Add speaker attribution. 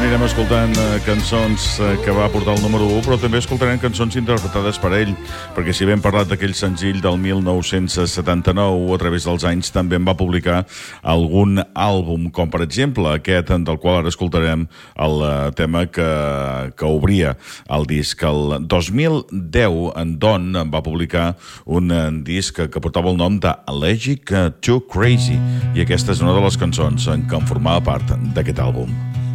Speaker 1: anirem escoltant cançons que va portar el número 1, però també escoltarem cançons interpretades per ell, perquè si bé hem parlat d'aquell senzill del 1979, a través dels anys també en va publicar algun àlbum, com per exemple aquest, del qual ara escoltarem el tema que obria el disc. El 2010 en Don va publicar un disc que portava el nom de Allergic to Crazy, i aquesta és una de les cançons que en formava part d'aquest àlbum.